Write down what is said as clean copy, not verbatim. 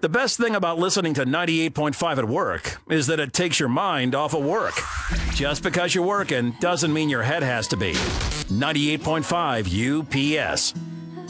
The best thing about listening to 98.5 at work is that it takes your mind off of work. Just because you're working doesn't mean your head has to be. 98.5 UPS.